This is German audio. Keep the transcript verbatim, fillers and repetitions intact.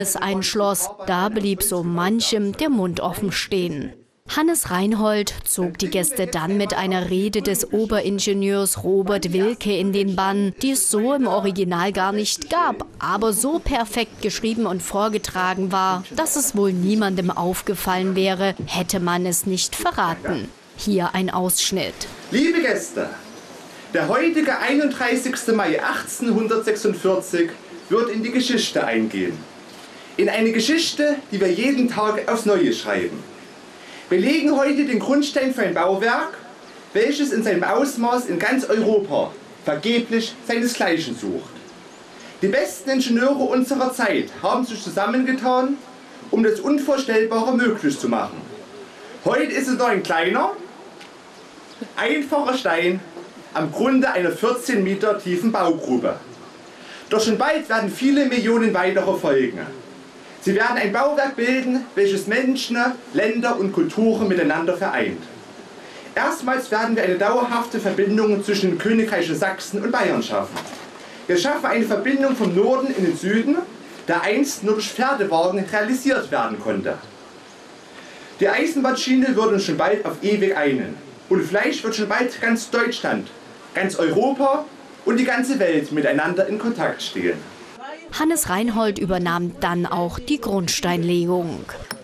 es einschloss. Da blieb so manchem der Mund offen stehen. Hannes Reinhold zog die Gäste dann mit einer Rede des Oberingenieurs Robert Wilke in den Bann, die es so im Original gar nicht gab, aber so perfekt geschrieben und vorgetragen war, dass es wohl niemandem aufgefallen wäre, hätte man es nicht verraten. Hier ein Ausschnitt. Liebe Gäste, der heutige einunddreißigste Mai achtzehnhundertsechsundvierzig wird in die Geschichte eingehen. In eine Geschichte, die wir jeden Tag aufs Neue schreiben. Wir legen heute den Grundstein für ein Bauwerk, welches in seinem Ausmaß in ganz Europa vergeblich seinesgleichen sucht. Die besten Ingenieure unserer Zeit haben sich zusammengetan, um das Unvorstellbare möglich zu machen. Heute ist es noch ein kleiner, einfacher Stein am Grunde einer vierzehn Meter tiefen Baugrube. Doch schon bald werden viele Millionen weitere folgen. Sie werden ein Bauwerk bilden, welches Menschen, Länder und Kulturen miteinander vereint. Erstmals werden wir eine dauerhafte Verbindung zwischen den Königreichen Sachsen und Bayern schaffen. Wir schaffen eine Verbindung vom Norden in den Süden, der einst nur durch Pferdewagen realisiert werden konnte. Die Eisenbahnschiene wird uns schon bald auf ewig einen. Und vielleicht wird schon bald ganz Deutschland, ganz Europa und die ganze Welt miteinander in Kontakt stehen. Hannes Reinhold übernahm dann auch die Grundsteinlegung.